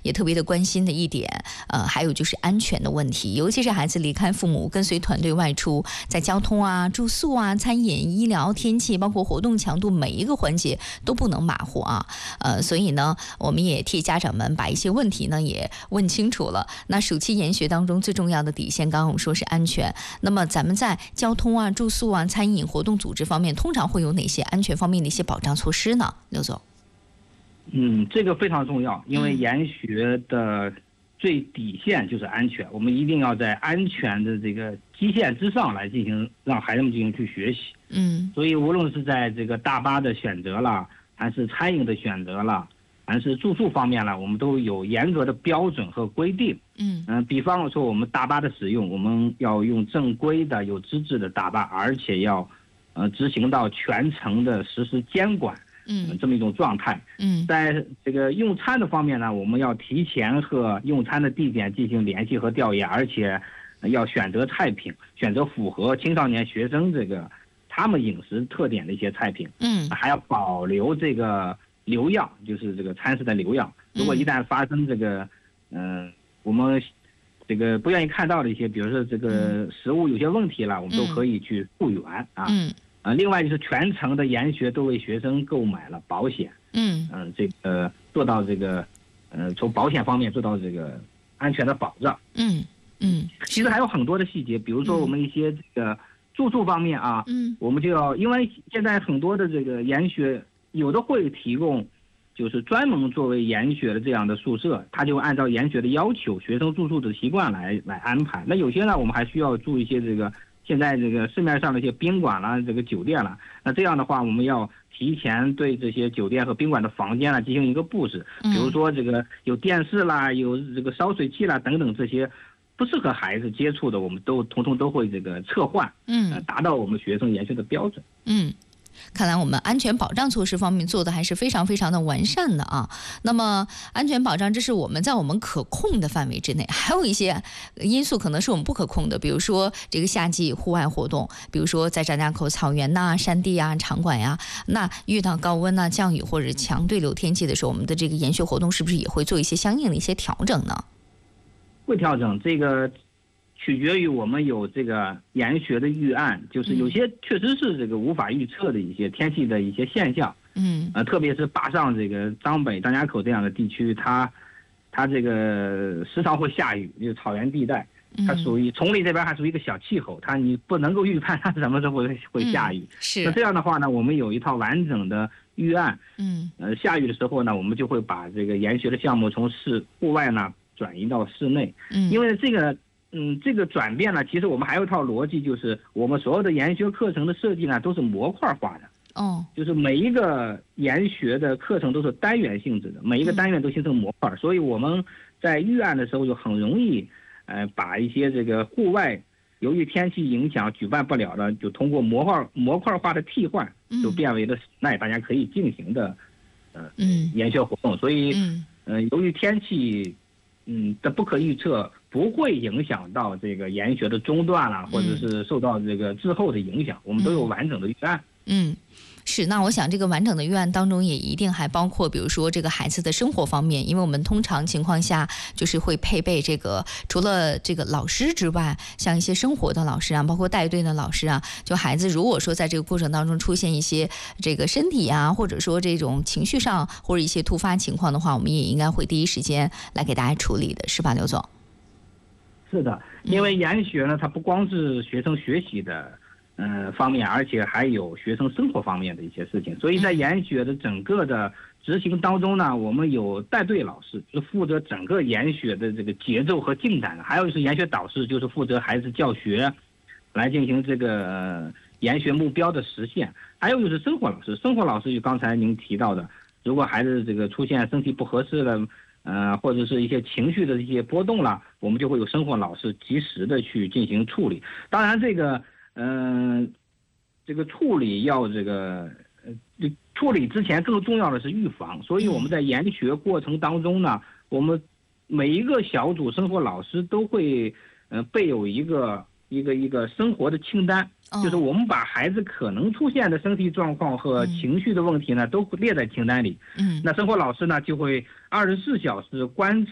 也特别的关心的一点，还有就是安全的问题，尤其是孩子离开父母，跟随团队外出，在交通啊、住宿啊、餐饮、医疗、天气，包括活动强度，每一个环节都不能马虎啊。所以呢，我们也替家长们把一些问题呢也问清楚了。那暑期研学当中最重要的底线，刚刚我们说是安全。那么咱们在交通啊、住宿啊、餐饮、活动组织方面，通常会有哪些安全方面的一些保障措施呢？刘总。 这个非常重要，因为研学的最底线就是安全，我们一定要在安全的这个基线之上来进行，让孩子们进行去学习。所以无论是在这个大巴的选择了，还是餐饮的选择了，还是住宿方面了，我们都有严格的标准和规定。比方说我们大巴的使用，我们要用正规的、有资质的大巴，而且要执行到全程的实施监管。这么一种状态。在这个用餐的方面呢，我们要提前和用餐的地点进行联系和调研，而且要选择菜品，选择符合青少年学生这个他们饮食特点的一些菜品。还要保留这个留样，就是这个餐食的留样。如果一旦发生这个我们这个不愿意看到的一些，比如说这个食物有些问题了，我们都可以去复原啊。另外就是全程的研学都为学生购买了保险。这个做到这个从保险方面做到这个安全的保障。其实还有很多的细节，比如说我们一些这个住宿方面啊，我们就要，因为现在很多的这个研学有的会提供就是专门作为研学的这样的宿舍，他就按照研学的要求、学生住宿的习惯来安排。那有些呢，我们还需要住一些这个现在这个市面上的一些宾馆啦、这个酒店啦。那这样的话，我们要提前对这些酒店和宾馆的房间进行一个布置，比如说这个有电视啦、有这个烧水器啦等等这些不适合孩子接触的，我们统统都会这个撤换，达到我们学生研学的标准。 看来我们安全保障措施方面做的还是非常非常的完善的啊。那么安全保障，这是我们在我们可控的范围之内，还有一些因素可能是我们不可控的，比如说这个夏季户外活动，比如说在张家口草原呐、山地啊、场馆呀，那遇到高温呐、降雨或者强对流天气的时候，我们的这个研学活动是不是也会做一些相应的一些调整呢？ 会调整，这个取决于我们有这个研学的预案，就是有些确实是这个无法预测的一些天气的一些现象。特别是坝上这个张北、张家口这样的地区，它这个时常会下雨，就是草原地带，它属于崇礼这边还属于一个小气候，你不能够预判它什么时候会下雨。 是。 那这样的话呢，我们有一套完整的预案。下雨的时候呢，我们就会把这个研学的项目从户外呢转移到室内。因为这个转变呢，其实我们还有一套逻辑，就是我们所有的研学课程的设计呢，都是模块化的。就是每一个研学的课程都是单元性质的，每一个单元都形成模块，所以我们在预案的时候就很容易，把一些这个户外由于天气影响举办不了的，就通过模块化的替换，就变为了室内大家可以进行的，研学活动。所以，由于天气的不可预测，不会影响到这个研学的中断啦，或者是受到这个滞后的影响，我们都有完整的预案。 是，那我想这个完整的预案当中也一定还包括比如说这个孩子的生活方面，因为我们通常情况下就是会配备这个除了这个老师之外，像一些生活的老师啊，包括带队的老师啊，就孩子如果说在这个过程当中出现一些这个身体啊，或者说这种情绪上或者一些突发情况的话，我们也应该会第一时间来给大家处理的，是吧，刘总？ 是的，因为研学呢，它不光是学生学习的方面，而且还有学生生活方面的一些事情。所以在研学的整个的执行当中呢，我们有带队老师，就是负责整个研学的这个节奏和进展的；还有就是研学导师，就是负责孩子教学，来进行这个研学目标的实现；还有就是生活老师，生活老师就刚才您提到的，如果孩子这个出现身体不合适的。或者是一些情绪的一些波动了，我们就会有生活老师及时的去进行处理。当然，这个处理要处理之前更重要的是预防。所以我们在研学过程当中呢，我们每一个小组生活老师都会备有一个生活的清单，就是我们把孩子可能出现的身体状况和情绪的问题呢，都列在清单里。那生活老师呢就会24小时观察